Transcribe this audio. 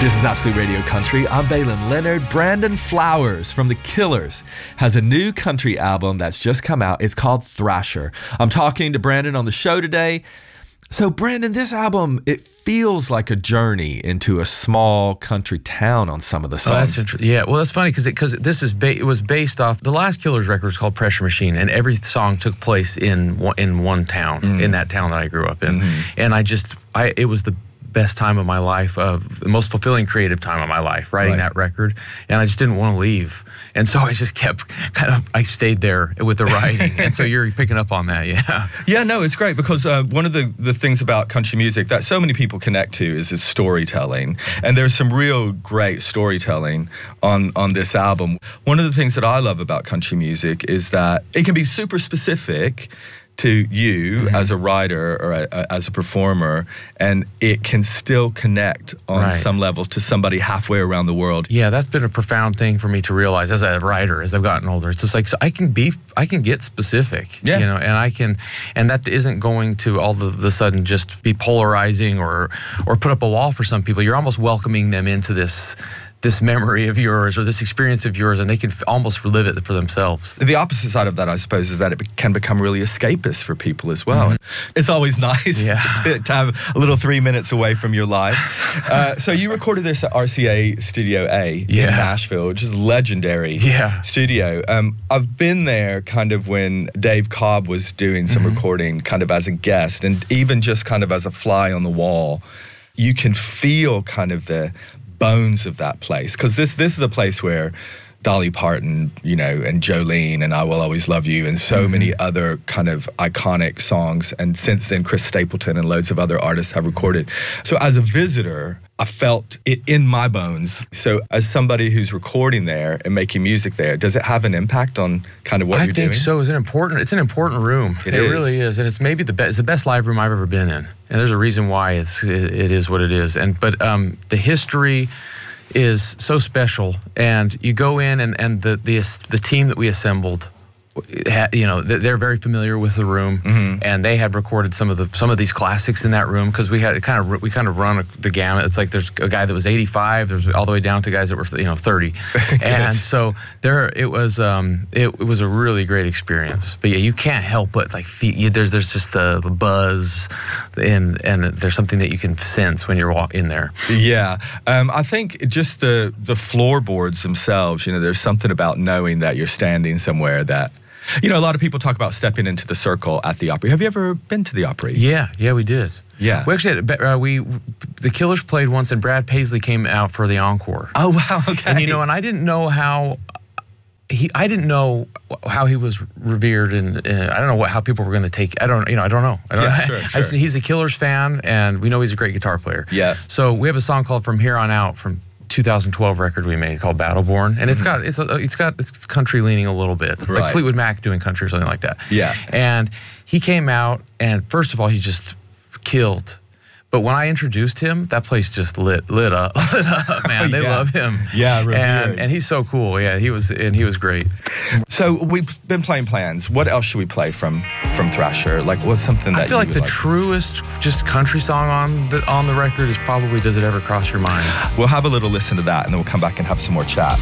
This is Absolute Radio Country. I'm Waylon Leonard. Brandon Flowers from The Killers has a new country album that's just come out. It's called Thrasher. I'm talking to Brandon on the show today. So, Brandon, this album, it feels like a journey into a small country town on some of the songs. Oh, that's interesting. Yeah, well, that's funny because this is it was based off the last Killers record was called Pressure Machine, and every song took place in one town, in that town that I grew up in, and it was the best time of my life, the most fulfilling creative time of my life, writing that record, and I just didn't want to leave, and so I just kept I stayed there with the writing, and so you're picking up on that, yeah. Yeah, no, it's great because one of the things about country music that so many people connect to is storytelling, and there's some real great storytelling on this album. One of the things that I love about country music is that it can be super specific to you as a writer or as a performer, and it can still connect on some level to somebody halfway around the world. Yeah, that's been a profound thing for me to realize as a writer, as I've gotten older. It's just like, so I can get specific, you know, and that isn't going to all of a sudden just be polarizing or put up a wall for some people. You're almost welcoming them into this memory of yours or this experience of yours, and they can almost relive it for themselves. The opposite side of that, I suppose, is that it can become really escapist for people as well. It's always nice to have a little 3 minutes away from your life. So you recorded this at RCA Studio A in Nashville, which is a legendary studio. I've been there kind of when Dave Cobb was doing some recording kind of as a guest, and even just kind of as a fly on the wall. You can feel kind of the bones of that place, because this is a place where Dolly Parton, you know, and Jolene and I Will Always Love You and so many other kind of iconic songs, and since then Chris Stapleton and loads of other artists have recorded. So as a visitor, I felt it in my bones. So as somebody who's recording there and making music there, does it have an impact on kind of what you're doing? I think so. It's an important room. It really is, and it's maybe the best live room I've ever been in. And there's a reason why it is what it is. But the history is so special, and you go in and the team that we assembled, you know, they're very familiar with the room, and they had recorded some of these classics in that room, because we kind of run the gamut. It's like there's a guy that was 85, there's all the way down to guys that were 30, and so it was a really great experience. But yeah, you can't help but there's just the buzz, and there's something that you can sense when you're in there. Yeah, I think just the floorboards themselves. You know, there's something about knowing that you're standing somewhere that. You know, a lot of people talk about stepping into the circle at the Opry. Have you ever been to the Opry? Yeah, we did. Yeah. We actually had, the Killers played once, and Brad Paisley came out for the encore. Oh, wow, okay. And, you know, and I didn't know how he was revered, and I don't know how people were going to take. I don't know. Sure. He's a Killers fan, and we know he's a great guitar player. Yeah. So we have a song called From Here On Out from 2012 record we made called Battleborn, and it's country leaning a little bit, like Fleetwood Mac doing country or something like that. Yeah. And he came out, and first of all, he just killed. But when I introduced him, that place just lit up, man. They love him. Yeah, revered. And he's so cool. Yeah, he was great. So we've been playing plans. What else should we play from Thrasher? Like, what's something that I feel like the truest just country song on the record is probably "Does It Ever Cross Your Mind." We'll have a little listen to that, and then we'll come back and have some more chat.